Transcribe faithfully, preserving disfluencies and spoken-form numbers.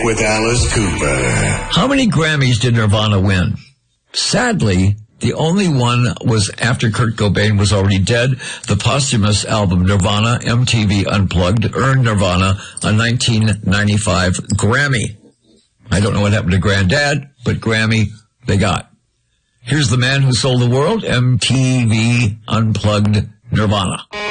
With Alice Cooper. How many Grammys did Nirvana win? Sadly, the only one was after Kurt Cobain was already dead. The posthumous album Nirvana, M T V Unplugged, earned Nirvana a nineteen ninety-five Grammy. I don't know what happened to Granddad, but Grammy they got. Here's the man who sold the world, M T V Unplugged Nirvana.